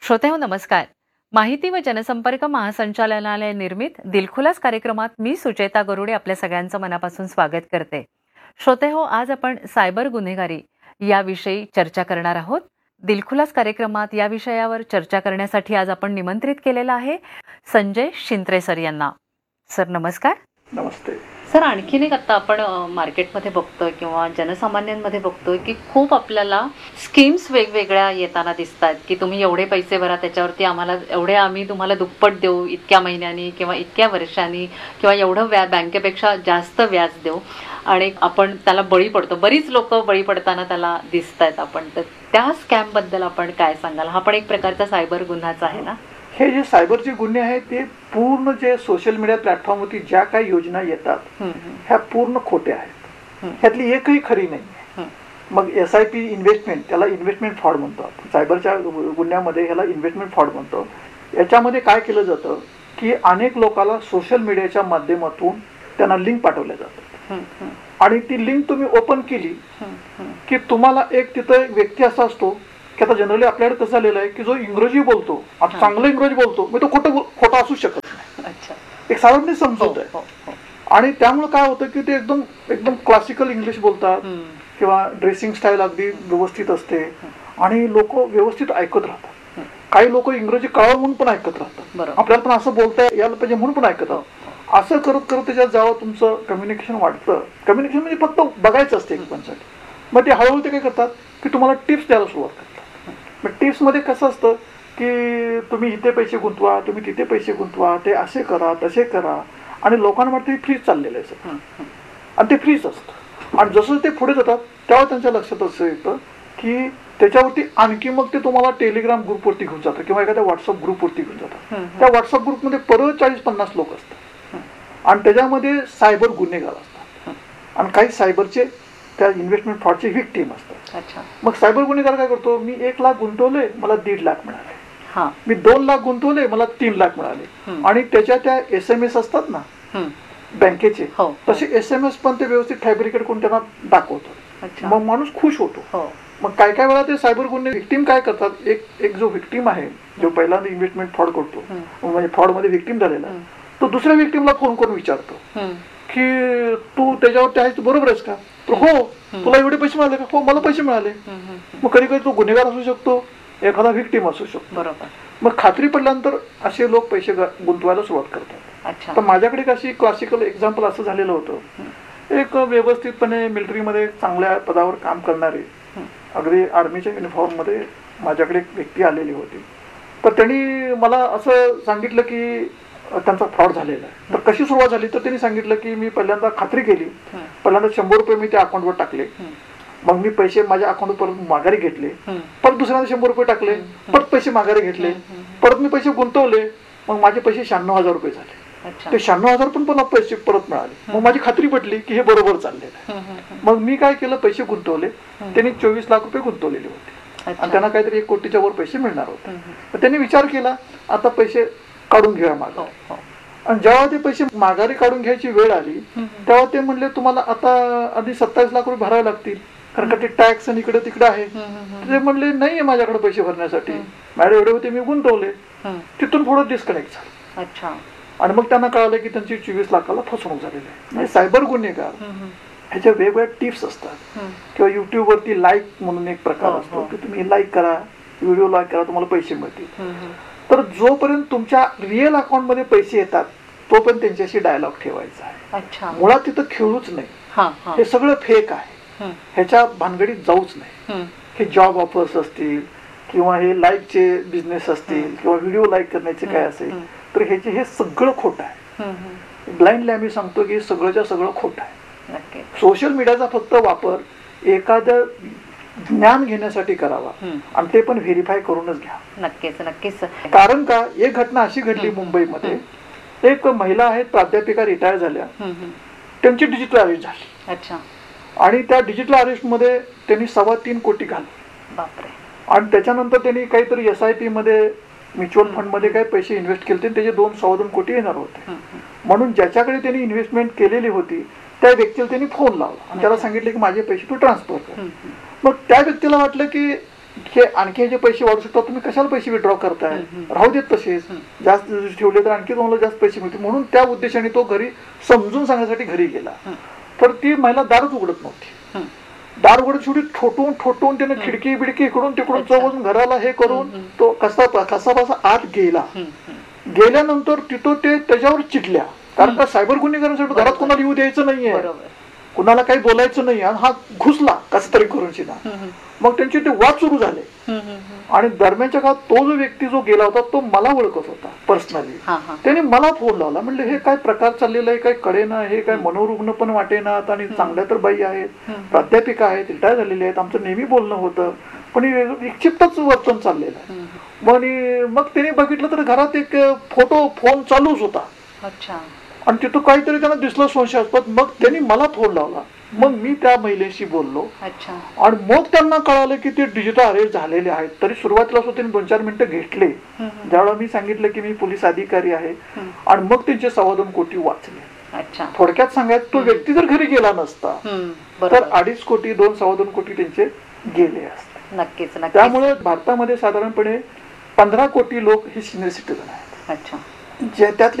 श्रोतेहो नमस्कार. माहिती व जनसंपर्क महासंचालनालय निर्मित दिलखुलास कार्यक्रमात मी सुचेता गरुडे आपल्या सगळ्यांचं मनापासून स्वागत करते. श्रोतेहो, आज आपण सायबर गुन्हेगारी याविषयी चर्चा करणार आहोत. दिलखुलास कार्यक्रमात या विषयावर चर्चा करण्यासाठी आज आपण निमंत्रित केलेलं आहे संजय शिंत्रे सर यांना. सर नमस्कार. नमस्ते सर, आणखीन एक आता आपण मार्केटमध्ये बघतोय किंवा जनसामान्यांमध्ये बघतोय की खूप आपल्याला स्कीम्स वेगवेगळ्या येताना दिसत आहेत की तुम्ही एवढे पैसे भरा, त्याच्यावरती आम्ही तुम्हाला दुप्पट देऊ इतक्या महिन्यांनी किंवा इतक्या वर्षांनी किंवा एवढं बँकेपेक्षा जास्त व्याज देऊ, आणि आपण त्याला बळी पडतो. बरीच लोक बळी पडताना त्याला दिसत आहेत. आपण तर त्या स्कॅम बद्दल आपण काय सांगाल? हा पण एक प्रकारचा सायबर गुन्हाच आहे ना? हे जे सायबरचे गुन्हे आहेत ते पूर्ण जे सोशल मीडिया प्लॅटफॉर्मवरती ज्या काही योजना येतात ह्या पूर्ण खोट्या आहेत. ह्यातली एकही खरी नाही. मग SIP इन्व्हेस्टमेंट, त्याला इन्व्हेस्टमेंट फ्रॉड म्हणतो आपण. सायबरच्या गुन्ह्यामध्ये ह्याला इन्व्हेस्टमेंट फ्रॉड म्हणतो. याच्यामध्ये काय केलं जातं की अनेक लोकांना सोशल मीडियाच्या माध्यमातून त्यांना लिंक पाठवल्या जातात आणि ती लिंक तुम्ही ओपन केली की तुम्हाला एक तिथं व्यक्ती असा असतो की आता जनरली आपल्याकडे कसं झालेलं आहे की जो इंग्रजी बोलतो, आता चांगलं इंग्रजी बोलतो, मग तो खोटा असू शकत नाही. एक साधारण समजूत आहे. आणि त्यामुळे काय होतं की ते एकदम क्लासिकल इंग्लिश बोलतात किंवा ड्रेसिंग स्टाईल अगदी व्यवस्थित असते आणि लोक व्यवस्थित ऐकत राहतात. काही लोक इंग्रजी कळावं म्हणून पण ऐकत राहतात, आपल्याला पण असं बोलता यायला पाहिजे म्हणून पण ऐकत राहतात. असं करत करत त्याच्यात जेव्हा तुमचं कम्युनिकेशन वाढतं, कम्युनिकेशन म्हणजे फक्त बघायचं असते एकमेकांसाठी, मग ते हळूहळू ते काय करतात की तुम्हाला टिप्स द्यायला सुरुवात करतात. मग टिप्समध्ये कसं असतं की तुम्ही इथे पैसे गुंतवा, तुम्ही तिथे पैसे गुंतवा, ते असे करा तसे करा, आणि लोकांना वाटतं फ्रीज चाललेलं आहे सगळं, आणि ते फ्रीज असतं. आणि जसं ते पुढे जातात तेव्हा त्यांच्या लक्षात असं येतं की त्याच्यावरती आणखी मग ते तुम्हाला टेलिग्राम ग्रुपवरती घेऊन जातं किंवा एखाद्या व्हॉट्सअप ग्रुपवरती घेऊन जातात. त्या व्हॉट्सअप ग्रुपमध्ये परत 40-50 लोक असतात आणि त्याच्यामध्ये सायबर गुन्हेगार असतात आणि काही सायबरचे त्या इन्व्हेस्टमेंट फ्रॉडचे व्हिक्टीम असतात. मग सायबर गुन्हेगार काय करतो, मी 1 लाख गुंतवले, मला 1.5 लाख मिळाले. मी 2 लाख गुंतवले, मला 3 लाख मिळाले. आणि त्याच्या त्या SMS असतात ना बँकेचे, तसे SMS पण ते व्यवस्थित फॅब्रिकेट करून त्यांना दाखवतात. मग माणूस खुश होतो. मग काय काय वेळा ते सायबर गुन्हे व्हिक्टीम काय करतात, एक जो व्हिक्टीम आहे, जो पहिल्यांदा इन्व्हेस्टमेंट फ्रॉड करतो म्हणजे फ्रॉड मध्ये व्हिक्टीम झालेला, तो दुसऱ्या व्हिक्टीमला फोन करून विचारतो की तू त्याच्यावरती आहेस, तू बरोबर आहेस का? हो. तुला एवढे पैसे मिळाले का? हो, मला पैसे मिळाले. मग कधी कधी तो गुन्हेगार असू शकतो, एखादा व्हिक्टीम असू शकतो. बरोबर. मग खात्री पडल्यानंतर असे लोक पैसे गुंतवायला सुरुवात करतात. तर माझ्याकडे कशी क्लासिकल एक्झाम्पल असं झालेलं होतं, एक व्यवस्थितपणे मिलिटरीमध्ये चांगल्या पदावर काम करणारे, अगदी आर्मीच्या युनिफॉर्म मध्ये माझ्याकडे एक व्यक्ती आलेली होती. तर त्यांनी मला असं सांगितलं की त्यांचा फ्रॉड झालेला आहे. तर कशी सुरुवात झाली, तर त्यांनी सांगितलं की मी पहिल्यांदा खात्री केली, पहिल्यांदा 100 रुपये मी त्या अकाउंटवर टाकले, मग मी पैसे माझ्या अकाउंटवर परत माघारी घेतले, परत दुसऱ्यांदा 100 रुपये टाकले, परत पैसे माघारी घेतले, परत मी पैसे गुंतवले, मग माझे पैसे 96,000 रुपये झाले. ते 96,000 पण पैसे परत मिळाले. मग माझी खात्री पटली की हे बरोबर चाललेलं आहे. मग मी काय केलं, पैसे गुंतवले. त्यांनी 24 लाख रुपये गुंतवलेले होते आणि त्यांना काहीतरी 1 कोटीच्या वर पैसे मिळणार होते. तर त्यांनी विचार केला आता पैसे काढून घेऊया माघारी. आणि जेव्हा ते पैसे माघारी काढून घ्यायची वेळ आली तेव्हा ते म्हणले तुम्हाला आता आधी 27 लाख रुपये भरावे लागतील, कारण का ते टॅक्स आणि इकडे तिकडे आहे. ते म्हणले नाहीये माझ्याकडे पैसे भरण्यासाठी, मॅडम एवढे होते, मी गुंतवले. तिथून पुढे डिस्कनेक्ट झालं. आणि मग त्यांना कळालं की त्यांची 24 लाखाला फसवणूक झालेली आहे. म्हणजे सायबर गुन्हेगार ह्याच्या वेगवेगळ्या टिप्स असतात. किंवा युट्यूब वरती लाईक म्हणून एक प्रकार असतो की तुम्ही लाईक करा, व्हिडिओ लाईक करा, तुम्हाला पैसे मिळतील. तर जोपर्यंत तुमच्या रिअल अकाउंट मध्ये पैसे येतात तोपर्यंत त्यांच्याशी डायलॉग ठेवायचा आहे. मुळात तिथं खेळूच नाही, हे सगळं फेक आहे, ह्याच्या भानगडीत जाऊच नाही. हे जॉब ऑफर्स असतील किंवा हे लाईकचे बिझनेस असतील किंवा व्हिडिओ लाईक करण्याचे काय असेल, तर हे सगळं खोटं आहे. ब्लाइंडली आम्ही सांगतो की सगळंच्या सगळं खोटं आहे. सोशल मीडियाचा फक्त वापर एखाद्या ज्ञान घेण्यासाठी करावा आणि ते पण व्हेरीफाय करूनच घ्या. नक्कीच नक्कीच. कारण का एक घटना अशी घडली मुंबईमध्ये, एक महिला आहेत प्राध्यापिका रिटायर झाल्या, त्यांची डिजिटल अरेस्ट झाली. आणि त्या डिजिटल अरेस्ट मध्ये त्यांनी 3.25 कोटी घालवले. आणि त्याच्यानंतर त्यांनी काहीतरी SIP मध्ये म्युच्युअल फंड मध्ये काही पैसे इन्व्हेस्ट केले, त्याचे 2.25 कोटी येणार होते. म्हणून ज्याच्याकडे त्यांनी इन्व्हेस्टमेंट केलेली होती त्या व्यक्तीला त्यांनी फोन लावला आणि त्याला सांगितलं की माझे पैसे तू ट्रान्सफर कर. मग त्या व्यक्तीला वाटलं की हे आणखी जे पैसे वाढू शकतात, तुम्ही कशाला पैसे विड्रॉ करताय, राहू देत तसेच, जास्त ठेवले तर आणखी तुम्हाला जास्त पैसे मिळतील. म्हणून त्या उद्देशाने तो घरी समजून सांगण्यासाठी घरी गेला. तर ती महिला दारच उघडत नव्हती. दार उघडत शेवटी ठोठवून त्याने खिडकी बिडकी इकडून तिकडून चढवून घराला हे करून तो कसा बसा आत गेला. गेल्यानंतर तिथं ते त्याच्यावर चिडल्या, कारण का सायबर गुन्हेगारांसाठी घरात कोणाला येऊ द्यायचं नाहीये, कुणाला काही बोलायचं नाही. आणि हा घुसला कसा तरी करून शिना. मग त्यांचे ते वाद सुरू झाले. आणि दरम्यानच्या काळात तो जो व्यक्ती जो गेला होता तो मला ओळखत होता पर्सनली. त्याने मला फोन लावला. म्हणले हे काय प्रकार चाललेला आहे, काय कळेना, हे काय मनोरुग्ण पण वाटेनात आणि चांगल्या तर बाई आहेत, प्राध्यापिका आहेत, रिटायर झालेले आहेत, आमचं नेहमी बोलणं होतं, पण विक्षिप्तच वर्तन चाललेलं आहे. मग त्याने बघितलं तर घरात एक फोन चालूच होता. आणि तिथं काहीतरी त्यांना दिसलं संशयास्पद. मग त्यांनी मला फोन लावला. मग मी त्या महिलेशी बोललो. आणि मग त्यांना कळालं की ते डिजिटल अरेस्ट झालेले आहेत. तरी सुरुवातीला सुद्धा त्यांनी 2-4 मिनिटं घेतले. ज्यावेळेला मी सांगितलं की मी पोलीस अधिकारी आहे, आणि मग त्यांचे 2.25 कोटी वाचले. थोडक्यात सांगायचं, तो व्यक्ती जर घरी गेला नसता तर 2.5 कोटी 2-2.25 कोटी त्यांचे गेले असते. नक्कीच. त्यामुळे भारतामध्ये साधारणपणे 15 कोटी लोक हे सिनियर सिटीजन आहेत. त्यातले